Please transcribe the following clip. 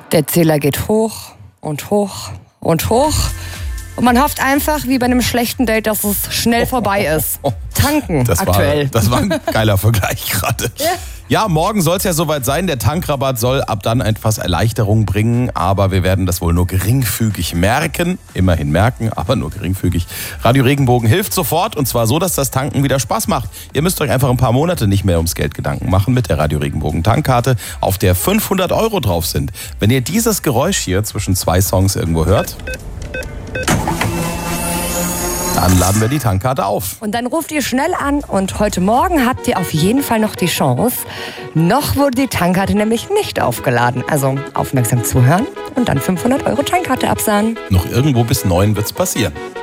Der Zähler geht hoch und hoch und hoch. Und man hofft einfach, wie bei einem schlechten Date, dass es schnell vorbei ist. Tanken aktuell. Das war ein geiler Vergleich gerade. Ja. Ja, morgen soll es ja soweit sein. Der Tankrabatt soll ab dann etwas Erleichterung bringen. Aber wir werden das wohl nur geringfügig merken. Immerhin merken, aber nur geringfügig. Radio Regenbogen hilft sofort. Und zwar so, dass das Tanken wieder Spaß macht. Ihr müsst euch einfach ein paar Monate nicht mehr ums Geld Gedanken machen mit der Radio Regenbogen Tankkarte, auf der 500 € drauf sind. Wenn ihr dieses Geräusch hier zwischen zwei Songs irgendwo hört, dann laden wir die Tankkarte auf. Und dann ruft ihr schnell an und heute Morgen habt ihr auf jeden Fall noch die Chance. Noch wurde die Tankkarte nämlich nicht aufgeladen. Also aufmerksam zuhören und dann 500 € Tankkarte absahen. Noch irgendwo bis 9 wird's passieren.